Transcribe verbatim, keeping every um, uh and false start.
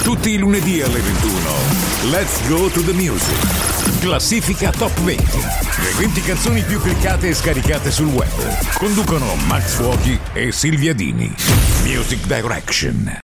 Tutti i lunedì alle ventuno. Let's go to the music. Classifica Top venti. Le venti canzoni più cliccate e scaricate sul web. Conducono Max Fuochi e Silvia Dini. Music Direction.